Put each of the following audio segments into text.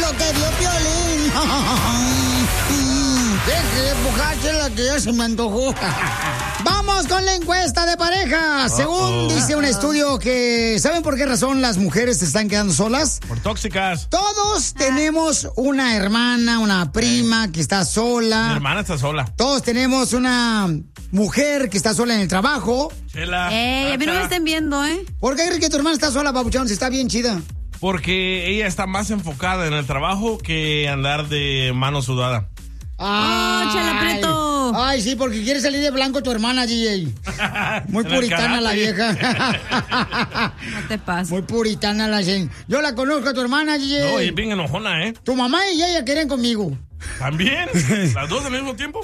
lo que dio Piolín. Deje de pujar, Chela, que ya se me antojó. Vamos con la encuesta de pareja. Según dice un estudio que... ¿Saben por qué razón las mujeres se están quedando solas? Por tóxicas. Todos tenemos una hermana, una prima que está sola. Mi hermana está sola. Todos tenemos una mujer que está sola en el trabajo. Chela. A mí no me estén viendo, ¿eh? ¿Por qué crees que tu hermana está sola, papuchón? Si está bien chida. Porque ella está más enfocada en el trabajo que andar de mano sudada. ¡Ay! Chela Prieto! Ay, sí, porque quiere salir de blanco tu hermana, DJ. Muy puritana la vieja. No te pases. Muy puritana la gente. Yo la conozco a tu hermana, DJ. No, y es bien enojona, ¿eh? Tu mamá y ella quieren conmigo. ¿También? ¿Las dos al mismo tiempo?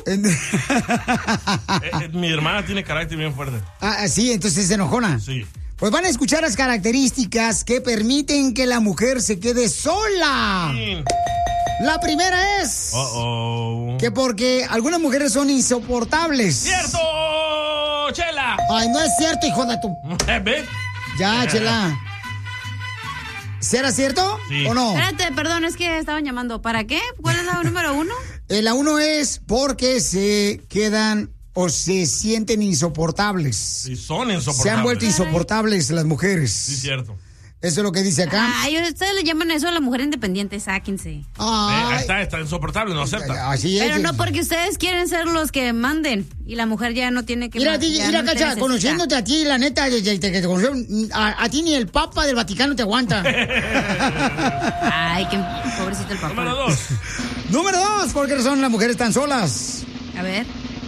Mi hermana tiene carácter bien fuerte. Ah, sí, entonces es enojona. Sí. Pues van a escuchar las características que permiten que la mujer se quede sola. Sí. La primera es... que porque algunas mujeres son insoportables. ¡Cierto, Chela! Ay, no es cierto, hijo de tu... ¿Ves? Ya, Chela. ¿Será cierto Sí. o no? Espérate, perdón, es que estaban llamando. ¿Para qué? ¿Cuál es la número 1? La 1 es porque se quedan o se sienten insoportables. Sí, son insoportables. Se han vuelto insoportables las mujeres. Sí, cierto. Eso es lo que dice acá. Ay, ustedes le llaman eso a la mujer independiente, sáquense. Ay. Está insoportable, no acepta. Así es. Pero no porque ustedes quieren ser los que manden y la mujer ya no tiene que... Mira, ya mira, no te Cacha, necesita. conociéndote a ti, la neta, desde que te conoció, a ti ni el Papa del Vaticano te aguanta. Ay, qué pobrecito el papá. Número 2. Número 2, ¿por qué razón las mujeres están solas? A ver.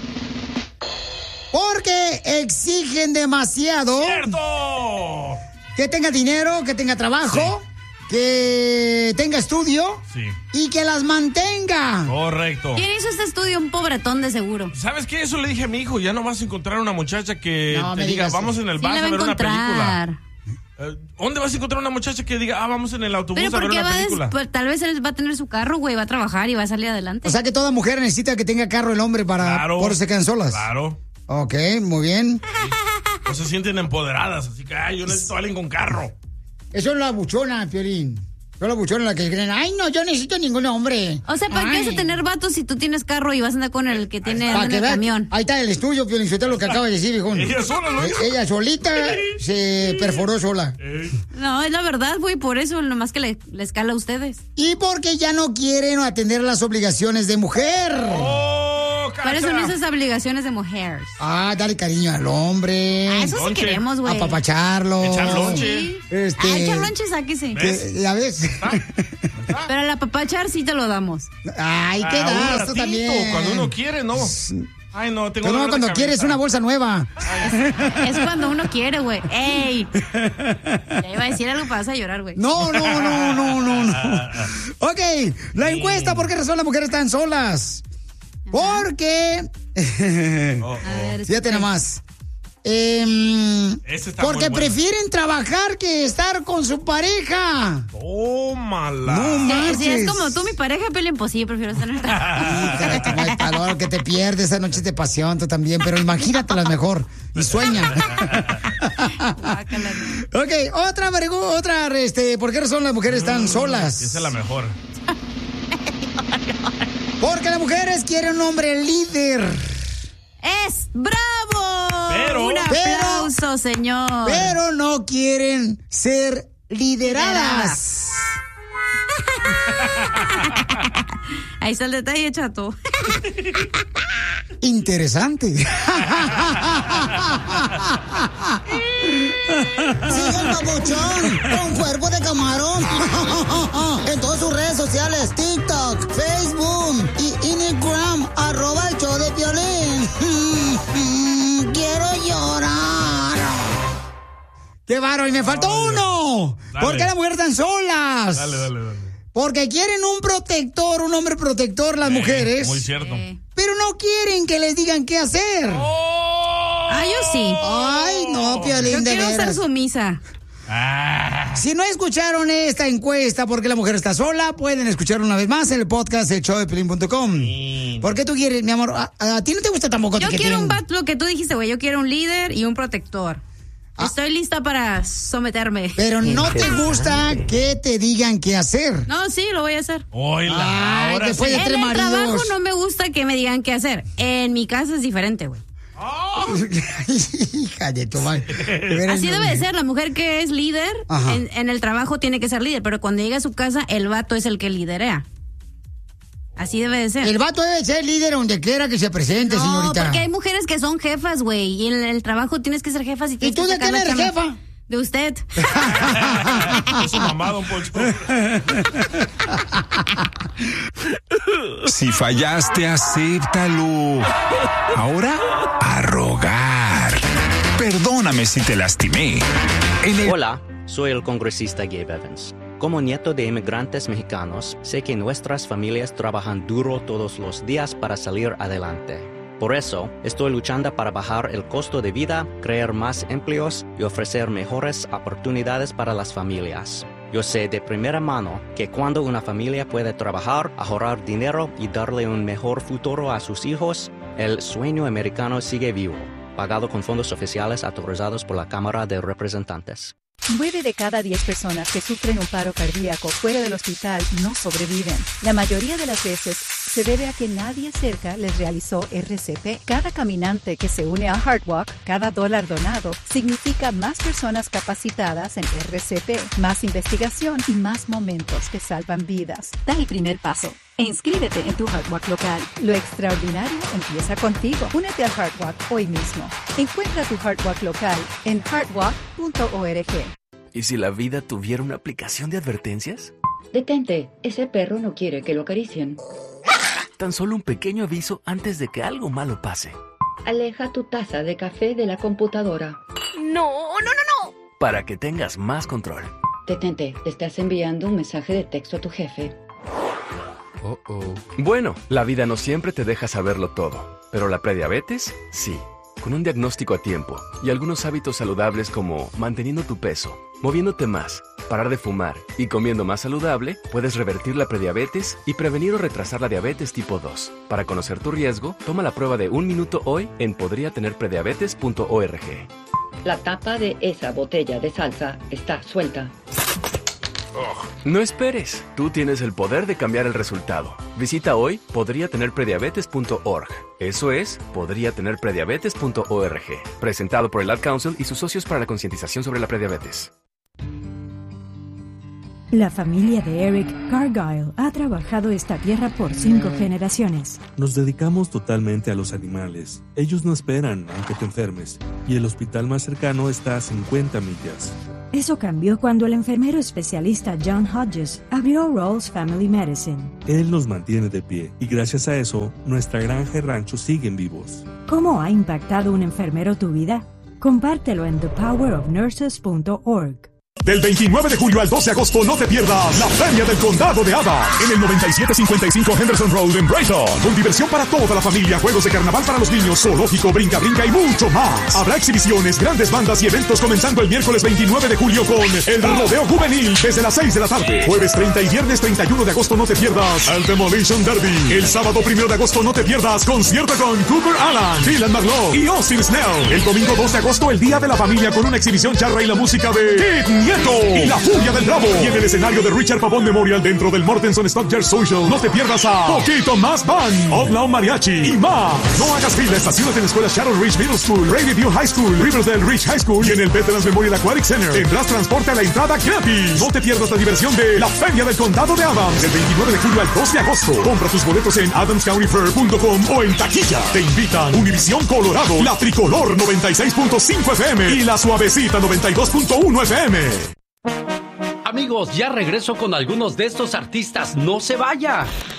Porque exigen demasiado. ¡Cierto! Que tenga dinero, que tenga trabajo, que tenga estudio Sí. y que las mantenga. Correcto. ¿Quién hizo este estudio? Un pobretón de seguro. ¿Sabes qué? Eso le dije a mi hijo. Ya no vas a encontrar una muchacha que No, te me diga, digas. vamos en el Sí bus la a va a ver una encontrar. película. ¿Dónde vas a encontrar una muchacha que diga, vamos en el autobús Pero a ver porque una película? pues, tal vez él va a tener su carro, güey, va a trabajar y va a salir adelante. O sea que toda mujer necesita que tenga carro el hombre para... Claro. Por eso se quedan solas. Claro. Ok, muy bien. No se sienten empoderadas, así que, yo necesito a alguien con carro. Eso es la buchona, Piolín. Son las buchonas las que creen, ay, no, yo necesito ningún hombre. O sea, ¿para qué vas a tener vatos si tú tienes carro y vas a andar con el que tiene anda en el camión? Ahí está el estudio, Piolín, eso es lo que acaba de decir, viejón. Ella sola, ¿no? Ella solita se perforó sola. No, es la verdad, güey, por eso nomás que le escala a ustedes. Y porque ya no quieren atender las obligaciones de mujer. ¿Cuáles son esas obligaciones de mujeres? Ah, dale cariño al hombre. Ah, eso sí Lonche. queremos, güey. Apapacharlo. Echar lonche. Sí. Este- Echar lonche, sáquese. ¿Ves? ¿Ya ves? Pero el apapachar sí te lo damos. Ay, ¿qué Un das? Tú ratito, también. cuando uno quiere, no. Ay, no, tengo Pero no, dolor de cuando cabeza. quieres una bolsa nueva. Es cuando uno quiere, güey. ¡Ey! Ya iba a decir algo, vas a llorar, güey. No. Ok, la encuesta, ¿por qué razón las mujeres están solas? Porque... A ver, Fíjate nomás. Ese está Porque muy bueno. prefieren trabajar que estar con su pareja. Tómala. No manches. Si es como tú, mi pareja, Pelín, pues sí, prefiero estar en el trabajo. Híjole, como el calor que te pierdes esa noche de pasión, tú también, pero imagínatelas mejor y sueña. Guácala. Ok, otra, ¿por qué razón las mujeres están solas? Esa es la mejor. Porque las mujeres quieren un hombre líder. ¡Es bravo! Pero- Un aplauso, señor. Pero no quieren ser lideradas. Ahí está el detalle, chato. Interesante. Sigue el babuchón con cuerpo de camarón. En todas sus redes sociales, TikTok, Facebook y Instagram, @el show de Piolín. Quiero llorar. ¡Qué bárbaro! Y me faltó uno. Dale. ¿Por qué las mujeres están solas? Dale. Porque quieren un protector, un hombre protector las mujeres. Muy cierto. Pero no quieren que les digan qué hacer. Ah, yo sí. Ay, no, Piolín, Yo de quiero ser veras. sumisa. Si no escucharon esta encuesta, ¿por qué la mujer está sola? Pueden escucharla una vez más en el podcast el showdepiolín.com. ¿Por qué tú quieres, mi amor? ¿A ti no te gusta tampoco? Yo que quiero tengan- un vato, lo que tú dijiste, güey. Yo quiero un líder y un protector. Estoy lista para someterme. Pero no te gusta que te digan qué hacer. No, sí, lo voy a hacer. Hola, ahora después de En 3 el maridos. trabajo no me gusta que me digan qué hacer. En mi casa es diferente, güey. Hija de tu madre. Así debe de ser. La mujer que es líder en el trabajo tiene que ser líder, pero cuando llega a su casa, el vato es el que liderea. Así debe de ser. El vato debe ser líder donde quiera que se presente, señorita. No, porque hay mujeres que son jefas, güey, y en el trabajo tienes que ser jefas. ¿Y tú de quién eres jefa? De usted. Es su mamá, don Poncho. Si fallaste, acéptalo. Ahora, a rogar. Perdóname si te lastimé. Hola, soy el congresista Gabe Evans. Como nieto de inmigrantes mexicanos, sé que nuestras familias trabajan duro todos los días para salir adelante. Por eso, estoy luchando para bajar el costo de vida, crear más empleos y ofrecer mejores oportunidades para las familias. Yo sé de primera mano que cuando una familia puede trabajar, ahorrar dinero y darle un mejor futuro a sus hijos, el sueño americano sigue vivo, pagado con fondos oficiales autorizados por la Cámara de Representantes. 9 de cada 10 personas que sufren un paro cardíaco fuera del hospital no sobreviven. La mayoría de las veces se debe a que nadie cerca les realizó RCP. Cada caminante que se une a HeartWalk, cada $1 donado, significa más personas capacitadas en RCP, más investigación y más momentos que salvan vidas. Da el primer paso e inscríbete en tu HeartWalk local. Lo extraordinario empieza contigo. Únete al HeartWalk hoy mismo. Encuentra tu HeartWalk local en heartwalk.org. ¿Y si la vida tuviera una aplicación de advertencias? Detente, ese perro no quiere que lo acaricien. Tan solo un pequeño aviso antes de que algo malo pase. Aleja tu taza de café de la computadora. No. Para que tengas más control. Detente, estás enviando un mensaje de texto a tu jefe. Bueno, la vida no siempre te deja saberlo todo, pero la prediabetes, sí. Con un diagnóstico a tiempo y algunos hábitos saludables como manteniendo tu peso, moviéndote más, parar de fumar y comiendo más saludable, puedes revertir la prediabetes y prevenir o retrasar la diabetes tipo 2. Para conocer tu riesgo, toma la prueba de 1 minuto hoy en podriatenerprediabetes.org. La tapa de esa botella de salsa está suelta. No esperes, tú tienes el poder de cambiar el resultado. Visita hoy podriatenerprediabetes.org. Eso es, podriatenerprediabetes.org. Presentado por el Ad Council y sus socios para la concientización sobre la prediabetes. La familia de Eric Cargyle ha trabajado esta tierra por 5 generaciones. Nos dedicamos totalmente a los animales. Ellos no esperan aunque te enfermes, y el hospital más cercano está a 50 millas. Eso cambió cuando el enfermero especialista John Hodges abrió Rawls Family Medicine. Él nos mantiene de pie, y gracias a eso, nuestra granja y rancho siguen vivos. ¿Cómo ha impactado un enfermero tu vida? Compártelo en thepowerofnurses.org. Del 29 de julio al 12 de agosto no te pierdas la Feria del Condado de Adams en el 9755 Henderson Road en Brighton. Con diversión para toda la familia, juegos de carnaval para los niños, zoológico, brinca y mucho más. Habrá exhibiciones, grandes bandas y eventos comenzando el miércoles 29 de julio con el Rodeo Juvenil desde las 6 de la tarde. Jueves 30 y viernes 31 de agosto no te pierdas el Demolition Derby. El sábado 1 de agosto no te pierdas concierto con Cooper Alan, Dylan McLaughlin y Austin Snell. El domingo 2 de agosto el Día de la Familia con una exhibición charra y la música de Kid Nieto y la Furia del Bravo. Y en el escenario de Richard Pavón Memorial dentro del Mortenson Stockyard Social no te pierdas a Poquito Más Band, Outlaw Mariachi y más. No hagas fila, estacionate en la escuela Shadow Ridge Middle School, Prairie View High School, Riverdale Ridge High School y en el Veterans Memorial Aquatic Center. Tendrás transporte a la entrada gratis. No te pierdas la diversión de la Feria del Condado de Adams del 29 de julio al 2 de agosto. Compra tus boletos en adamscountyfair.com o en taquilla. Te invitan Univisión Colorado, la Tricolor 96.5 FM y la Suavecita 92.1 FM. Amigos, ya regreso con algunos de estos artistas. ¡No se vaya!